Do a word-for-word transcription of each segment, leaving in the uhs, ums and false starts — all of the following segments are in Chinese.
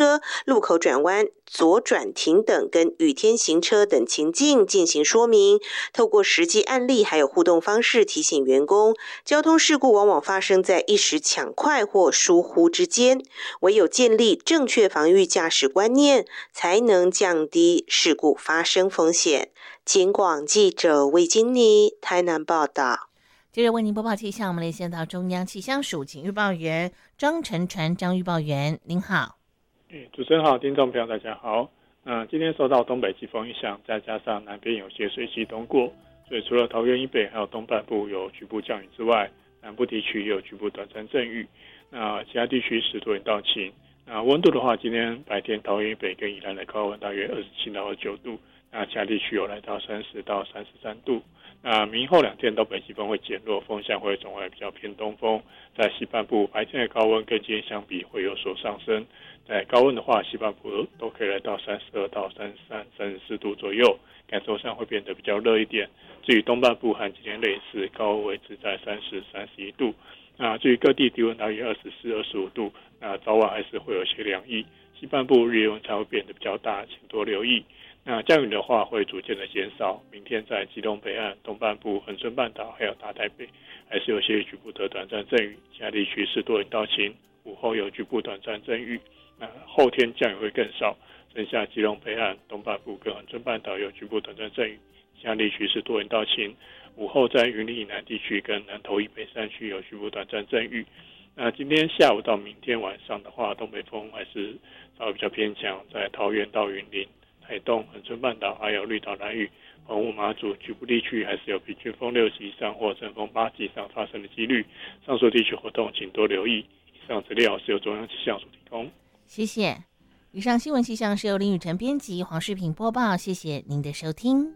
车、路口转弯、左转停等跟雨天行车等情境进行说明，透过实际案例还有互动方式提醒员工，交通事故往往发生在一时抢快或疏忽之间，唯有建立正确防御驾驶观念，才能降低事故发生风险。警广记者魏金妮台南报道。 接着为您播报气象，我们连线到中央气象署请预报员张成传张预报员，您好。 主持人好，听众朋友大家好。呃、今天受到东北季风影响，再加上南边有些水汽通过，所以除了桃园以北还有东半部有局部降雨之外，南部地区也有局部短暂阵雨。那其他地区是多云到晴。那温度的话，今天白天桃园以北跟宜兰的高温大约二十七到二十九度，那其他地区有来到三十到三十三度。那明后两天东北季风会减弱，风向会转为比较偏东风，在西半部白天的高温跟今天相比会有所上升。在高温的话，西半部都可以来到三十二到三十三、三十四度左右，感受上会变得比较热一点。至于东半部和今天类似，高温维持在三十、三十一度。那至于各地低温大约二十四、二十五度，那早晚还是会有些凉意。西半部日夜温差会变得比较大，请多留意。那降雨的话会逐渐的减少，明天在基隆北岸、东半部、恒春半岛还有大台北，还是有些局部的短暂阵雨，其他地区是多云到晴，午后有局部短暂阵雨。那后天降雨会更少，剩下基隆北岸、东半部跟恒春半岛有局部短暂阵雨，其他地区是多云到晴。午后在云林以南地区跟南投以北山区有局部短暂阵雨。那今天下午到明天晚上的话，东北风还是稍微比较偏强，在桃园到云林、台东、恒春半岛还有绿岛、兰屿、澎湖、马祖局部地区还是有平均风六级以上或阵风八级以上发生的几率。上述地区活动请多留意。以上资料是由中央气象署提供。 谢谢。以上新闻气象是由林宇晨编辑，黄世平播报。谢谢您的收听。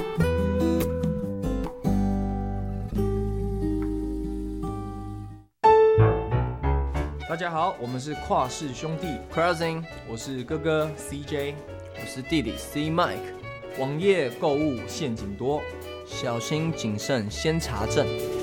大家好，我们是跨氏兄弟 Crossing， 我是哥哥 C J， 我是弟弟 C Mike。 网页购物陷阱多， 小心谨慎先查证。